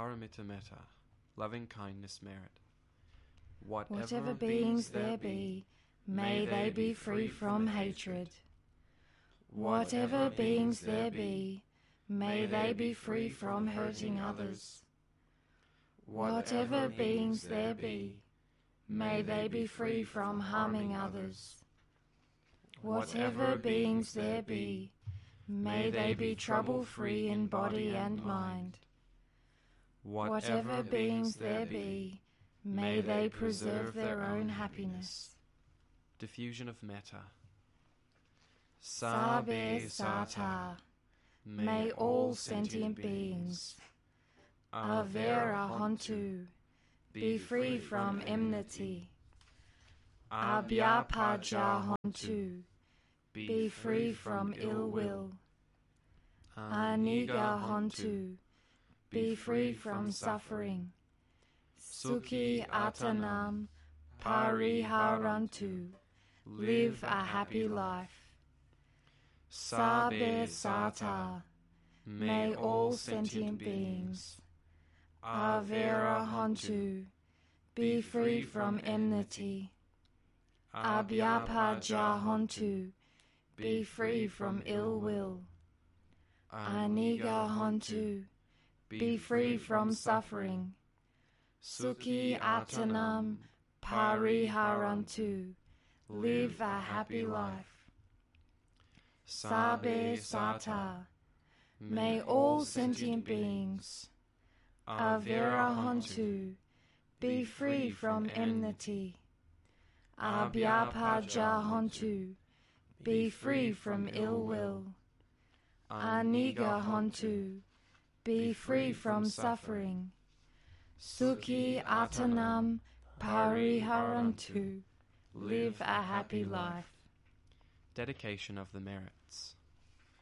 Paramita metta, loving kindness merit. Whatever beings there be, may they be free from hatred. Whatever beings there be, may they be free from hurting others. Whatever beings there be, may they be free from harming others. Whatever beings there be, may they be trouble-free in body and mind. Whatever beings there be, may they preserve their own happiness. Diffusion of metta. Sabbe Sata, may all sentient beings, Avera Hontu, be free from enmity. Abhyapaja Hontu, be free from ill will. Aniga Hontu, be free from suffering. Sukhi Atanam Pariharantu, live a happy life. Sabbe Sata, may all sentient beings, Avera Hontu, be free from enmity. Abhyapaja Hontu, be free from ill will. Aniga Hontu, be free from suffering. Sukhi Atanam Pariharantu, live a happy life. Sabbe Sata, may all sentient beings, Avera Hontu, be free from enmity. Abhyapaja Hontu, be free from ill will. Aniga Hontu, be free from suffering. Sukhi Atanam Pariharantu, live a happy life. Dedication of the merits.